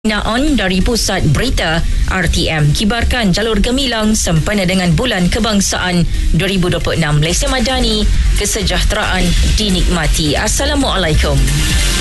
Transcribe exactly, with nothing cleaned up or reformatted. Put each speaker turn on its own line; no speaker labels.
Pembinaan dari Pusat Berita R T M kibarkan jalur gemilang sempena dengan Bulan Kebangsaan dua ribu dua puluh enam. Malaysia Madani, kesejahteraan dinikmati. Assalamualaikum.